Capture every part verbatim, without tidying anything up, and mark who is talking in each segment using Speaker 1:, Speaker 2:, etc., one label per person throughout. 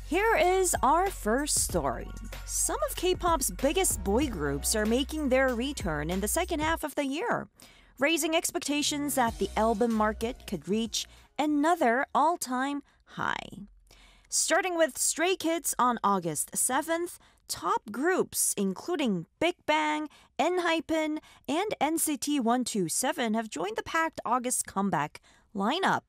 Speaker 1: Here is our first story. Some of K-pop's biggest boy groups are making their return in the second half of the year, raising expectations that the album market could reach another all-time high. Starting with Stray Kids on August seventh, top groups including Big Bang, ENHYPEN, and N C T one twenty-seven have joined the packed August comeback lineup.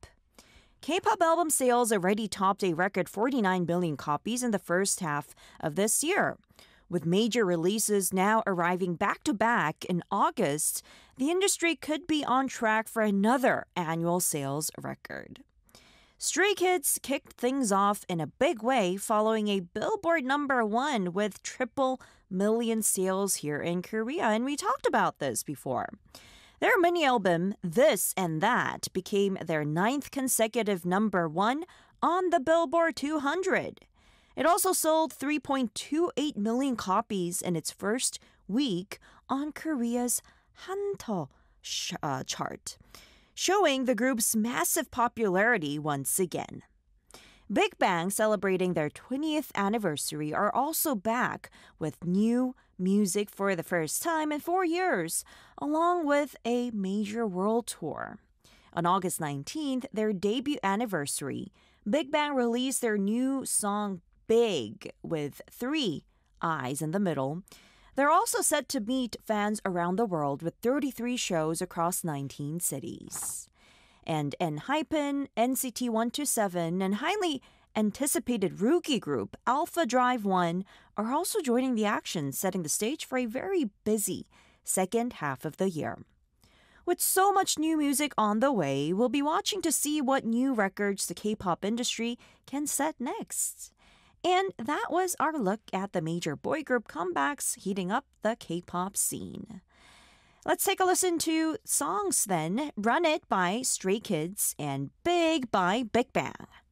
Speaker 1: K-pop album sales already topped a record forty-nine million copies in the first half of this year. With major releases now arriving back-to-back in August, the industry could be on track for another annual sales record. Stray Kids kicked things off in a big way following a Billboard number one with triple million sales here in Korea, and we talked about this before. Their mini album, This and That, became their ninth consecutive number one on the Billboard two hundred. It also sold three point two eight million copies in its first week on Korea's Hanteo sh- uh, chart, showing the group's massive popularity once again. Big Bang, celebrating their twentieth anniversary, are also back with new music for the first time in four years, along with a major world tour. On August nineteenth, their debut anniversary, Big Bang released their new song Big with three eyes in the middle. They're also set to meet fans around the world with thirty-three shows across nineteen cities. And ENHYPEN, N C T one twenty-seven, and highly anticipated rookie group Alpha Drive One are also joining the action, setting the stage for a very busy second half of the year. With so much new music on the way, we'll be watching to see what new records the K-pop industry can set next. And that was our look at the major boy group comebacks heating up the K-pop scene. Let's take a listen to songs then. Run It by Stray Kids and Big by Big Bang.